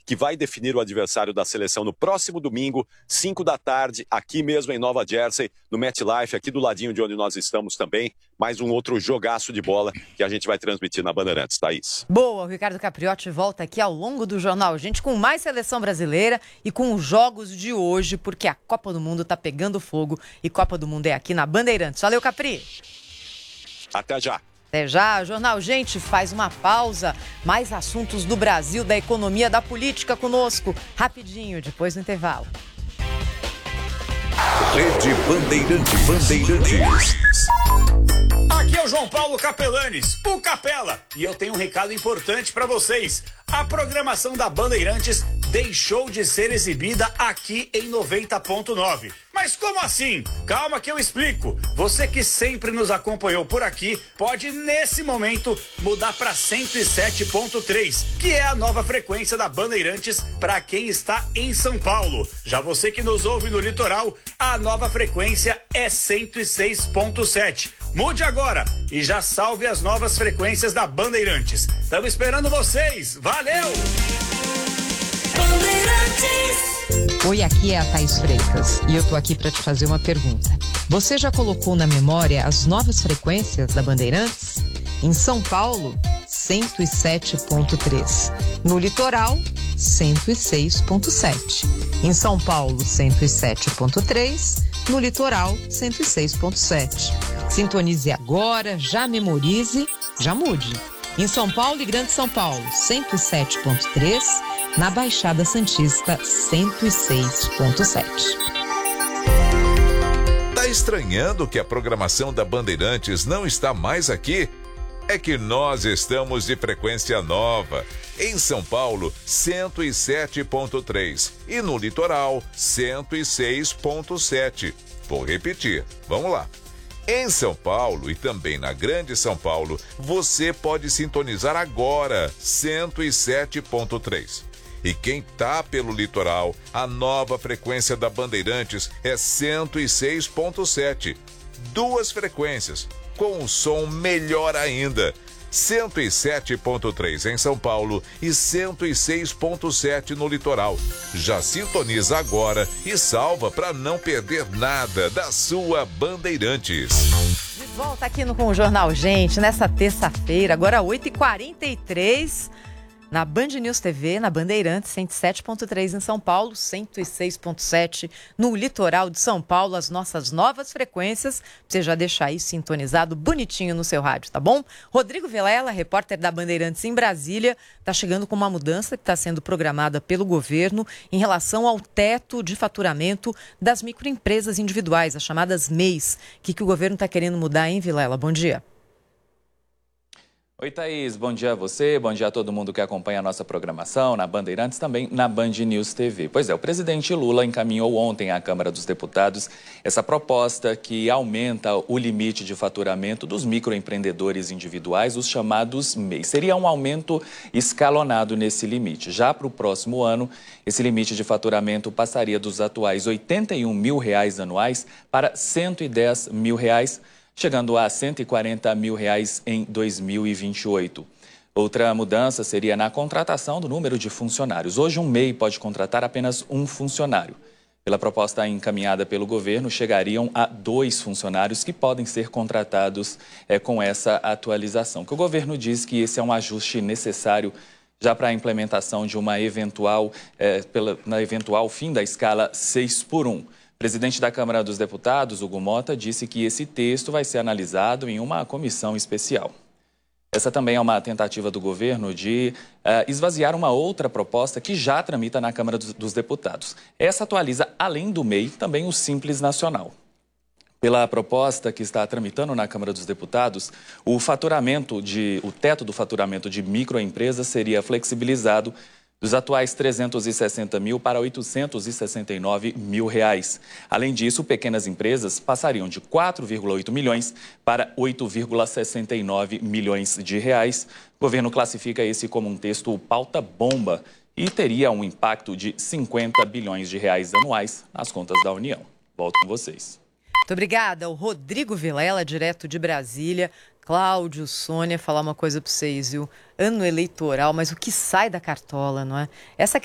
que vai definir o adversário da seleção no próximo domingo, 5 da tarde, aqui mesmo em Nova Jersey, no MetLife, aqui do ladinho de onde nós estamos também. Mais um outro jogaço de bola que a gente vai transmitir na Bandeirantes, Thaís. Boa, o Ricardo Capriotti volta aqui ao longo do Jornal Gente com mais seleção brasileira e com os jogos de hoje, porque a Copa do Mundo tá pegando fogo e Copa do Mundo é aqui na Bandeirantes. Valeu, Capri! Até já! Até já, Jornal Gente faz uma pausa. Mais assuntos do Brasil, da economia, da política conosco. Rapidinho, depois do intervalo. Rede Bandeirantes. Aqui é o João Paulo Capelanes, o Capela. E eu tenho um recado importante para vocês. A programação da Bandeirantes deixou de ser exibida aqui em 90.9. Mas como assim? Calma que eu explico. Você que sempre nos acompanhou por aqui, pode nesse momento mudar para 107.3, que é a nova frequência da Bandeirantes para quem está em São Paulo. Já você que nos ouve no litoral, a nova frequência é 106.7. Mude agora e já salve as novas frequências da Bandeirantes. Estamos esperando vocês. Valeu! Oi, aqui é a Thaís Freitas e eu tô aqui para te fazer uma pergunta. Você já colocou na memória as novas frequências da Bandeirantes? Em São Paulo, 107.3. No litoral, 106.7. Em São Paulo, 107.3. No litoral, 106.7. Sintonize agora, já memorize, já mude. Em São Paulo e Grande São Paulo, 107.3. Na Baixada Santista, 106.7. Tá estranhando que a programação da Bandeirantes não está mais aqui? É que nós estamos de frequência nova. Em São Paulo, 107.3 e no litoral, 106.7. Vou repetir, vamos lá. Em São Paulo e também na Grande São Paulo, você pode sintonizar agora 107.3. E quem tá pelo litoral, a nova frequência da Bandeirantes é 106.7. Duas frequências, com um som melhor ainda. 107.3 em São Paulo e 106.7 no litoral. Já sintoniza agora e salva para não perder nada da sua Bandeirantes. De volta aqui com o Jornal Gente, nessa terça-feira, agora 8h43, na Band News TV, na Bandeirantes, 107.3 em São Paulo, 106.7 no litoral de São Paulo, as nossas novas frequências. Você já deixa aí sintonizado bonitinho no seu rádio, tá bom? Rodrigo Vilela, repórter da Bandeirantes em Brasília, está chegando com uma mudança que está sendo programada pelo governo em relação ao teto de faturamento das microempresas individuais, as chamadas MEIs. O que o governo está querendo mudar, hein, Vilela? Bom dia. Oi, Thaís. Bom dia a você, bom dia a todo mundo que acompanha a nossa programação na Bandeirantes, também na Band News TV. Pois é, o presidente Lula encaminhou ontem à Câmara dos Deputados essa proposta que aumenta o limite de faturamento dos microempreendedores individuais, os chamados MEIs. Seria um aumento escalonado nesse limite. Já para o próximo ano, esse limite de faturamento passaria dos atuais R$ 81 mil anuais para R$ 110 mil, chegando a R$ 140 mil em 2028. Outra mudança seria na contratação do número de funcionários. Hoje, um MEI pode contratar apenas um funcionário. Pela proposta encaminhada pelo governo, chegariam a 2 funcionários que podem ser contratados com essa atualização. Que o governo diz que esse é um ajuste necessário já para a implementação de uma eventual fim da escala 6x1. O presidente da Câmara dos Deputados, Hugo Mota, disse que esse texto vai ser analisado em uma comissão especial. Essa também é uma tentativa do governo de esvaziar uma outra proposta que já tramita na Câmara dos Deputados. Essa atualiza, além do MEI, também o Simples Nacional. Pela proposta que está tramitando na Câmara dos Deputados, o teto do faturamento de microempresas seria flexibilizado dos atuais 360 mil para 869 mil reais. Além disso, pequenas empresas passariam de 4,8 milhões para 8,69 milhões de reais. O governo classifica esse como um texto pauta-bomba e teria um impacto de 50 bilhões de reais anuais nas contas da União. Volto com vocês. Muito obrigada. O Rodrigo Vilela, direto de Brasília. Cláudio, Sônia, falar uma coisa para vocês, viu? Ano eleitoral, mas o que sai da cartola, não é? Essa